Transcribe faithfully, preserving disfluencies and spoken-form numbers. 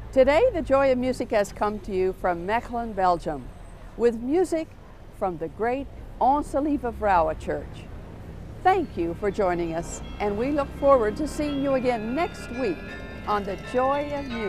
Today, the Joy of Music has come to you from Mechelen, Belgium, with music from the great Onze Lieve Vrouwen Church. Thank you for joining us, and we look forward to seeing you again next week on the Joy of Music.